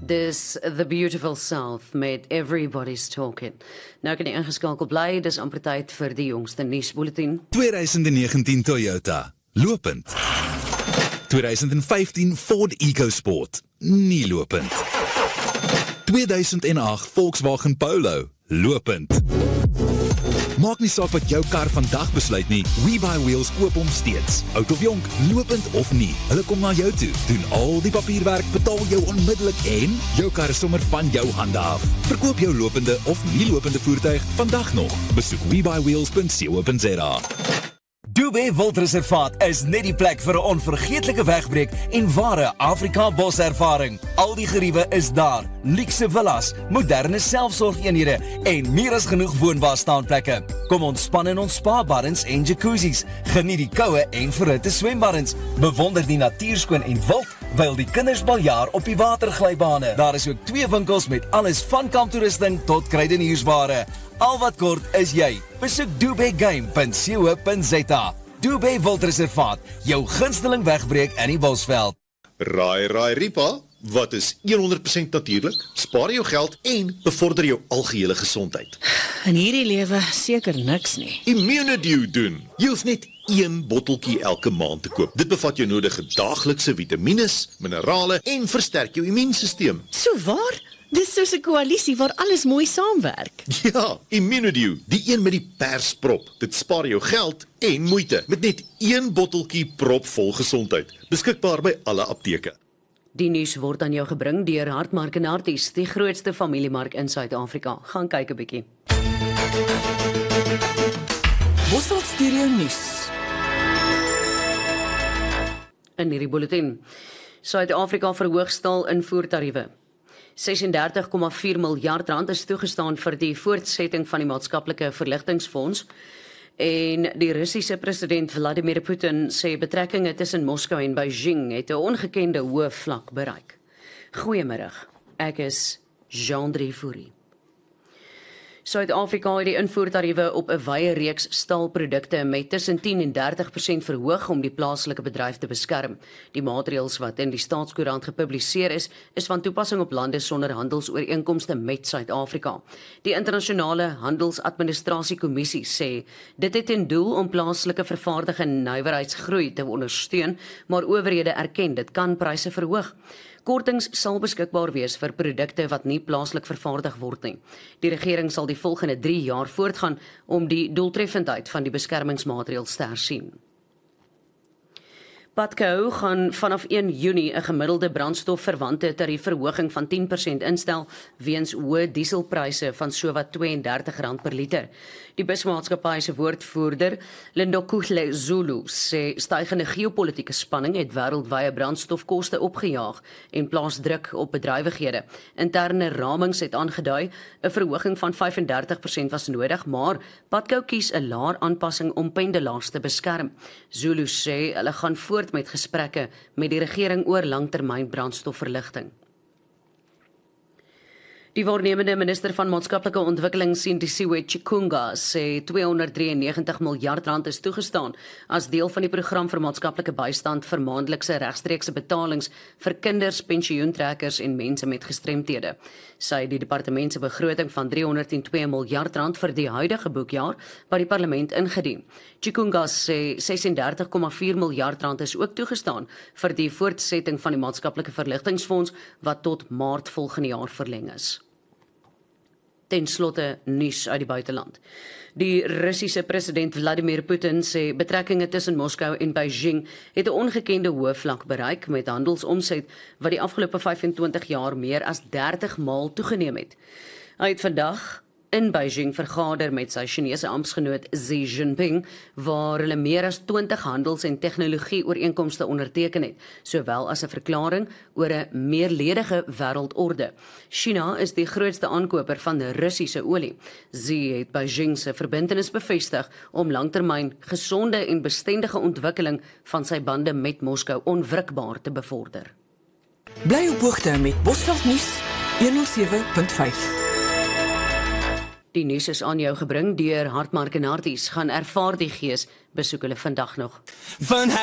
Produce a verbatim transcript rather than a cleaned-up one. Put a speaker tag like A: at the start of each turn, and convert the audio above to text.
A: Dis The Beautiful South met Everybody's Talking. Nou kan jy ingeskakel bly, dis amper tyd vir die jongste nuusbulletin.
B: twintig negentien Toyota, lopend. twintig vyftien Ford EcoSport, nie lopend. tweeduisend agt Volkswagen Polo, lopend. Maak nie saak wat jou kar vandag besluit nie, WeBuyWheels koop hom steeds. Oud of jonk, lopend of nie, hulle kom na jou toe, doen al die papierwerk, betaal jou onmiddellik en jou kar is sommer van jou hande af. Verkoop jou lopende of nie lopende voertuig vandag nog. Besoek we buy wheels punt co punt za.
C: Dubé Wildreservaat is net die plek vir 'n onvergeetlike wegbreek en ware Afrika boservaring. Al die geriewe is daar, luukse villas, moderne selfsorgeenhede en meer as genoeg woonbare staanplekke. Kom ontspan in ons spa-baddens en jacuzzis, geniet die koue en verhitte swembaddens, bewonder die natuurskoon en wild, wyl die kinders baljaar op die waterglybane. Daar is ook twee winkels met alles van kamptoerusting tot kruideniersware. Al wat kort is jy. Besoek dubé game punt co punt za. Dubé Wildreservaat, jou gunsteling wegbreek in die Bosveld.
D: Raai, raai, Ripa, wat is honderd persent natuurlik, spaar jou geld en bevorder jou algehele gesondheid.
E: In hierdie lewe seker niks nie.
D: Immunedew doen. Jy hoef net een botteltjie elke maand te koop. Dit bevat jou nodige daaglikse vitamines, minerale en versterk jou immuunstelsel.
E: So waar? Dis soos 'n koalisie waar alles mooi saamwerk.
D: Ja, Immunedew, die een met die persprop. Dit spaar jou geld en moeite met net een botteltjie propvol gesondheid. Beskikbaar by alle apteke.
A: Die nuus word aan jou gebring deur Hartmark en Harties, die grootste familiemark in Suid-Afrika. Gaan kyk 'n bietjie.
E: Bosveld Studio Nuus.
A: In hierdie bulletin, Suid-Afrika verhoog staal invoertariewe. ses en dertig komma vier miljard rand is toegestaan vir die voortsetting van die maatskaplike verligtingfonds. En die Russiese president Vladimir Putin sê betrekkinge tussen Moskou en Beijing het 'n ongekende hoë vlak bereik. Goeiemiddag, ek is Jean-Drie Fourie. Suid-Afrika het die invoertariewe op 'n wye reeks staalprodukte met tussen tien en dertig persent verhoog om die plaaslike bedryf te beskerm. Die maatreëls wat in die Staatskoerant gepubliseer is, is van toepassing op lande sonder handelsooreenkomste met Suid-Afrika. Die internasionale handelsadministrasiekommissie sê dit het ten doel om plaaslike vervaardiging en nywerheidsgroei te ondersteun, maar owerhede erken dit kan pryse verhoog. Kortings sal beskikbaar wees vir produkte wat nie plaaslik vervaardig word nie. Die regering sal die volgende drie jaar voortgaan om die doeltreffendheid van die beskermingsmaatreëls te hersien. Patco gaan vanaf een Junie 'n gemiddelde brandstofverwante tariefverhoging van tien persent instel weens hoë dieselpryse van sowat twee en dertig rand per liter. Die busmaatskappy se woordvoerder, Lindokuhle Zulu, sê stygende geopolitiese spanning het wêreldwye brandstofkoste opgejaag en plaas druk op bedrywighede. Interne ramings het aangedui 'n verhoging van vyf en dertig persent was nodig, maar Patco kies 'n laer aanpassing om pendelaars te beskerm. Zulu sê hulle gaan voort met gesprekke met die regering oor langtermyn brandstofverligting. Die waarnemende minister van maatskaplike ontwikkeling, Sindisiwe Chikunga, sê tweehonderddrieënnegentig miljard rand is toegestaan as deel van die program vir maatskaplike bystand vir maandelikse regstreekse betalings vir kinders, pensioentrekkers en mense met gestremthede. Sy het die departement se begroting van driehonderdtwee miljard rand vir die huidige boekjaar by die parlement ingedien. Chikunga sê ses en dertig komma vier miljard rand is ook toegestaan vir die voortsetting van die maatskaplike verligtingfonds wat tot Maart volgende jaar verleng is. Ten slotte nuus uit die buiteland. Die Russiese president Vladimir Putin sê betrekkinge tussen Moskou en Beijing het 'n ongekende hoë vlak bereik met handelsomset wat die afgelope vyfentwintig jaar meer as dertig maal toegeneem het. Hy het vandag in Beijing vergader met sy Chinese amptgenoot Xi Jinping, waar hulle meer as twintig handels- en tegnologie-ooreenkomste onderteken het, sowel as 'n verklaring oor 'n meerledige wêreldorde. China is die grootste aankoper van Russiese olie. Xi het Beijing se verbintenis bevestig om langtermyn gesonde en bestendige ontwikkeling van sy bande met Moskou onwrikbaar te bevorder.
E: Bly op hoogte met Bosveld Nuus honderd sewe punt vyf.
A: Die nuus is aan jou gebring deur Hartmark en Harties. Gaan ervaar die gees, besoek hulle vandag nog.
C: Van